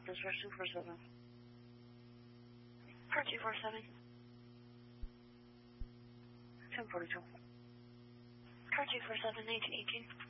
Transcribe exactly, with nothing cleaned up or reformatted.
dispatch two four seven. Car two four seven. ten forty-two. Car two four seven, nineteen eighteen.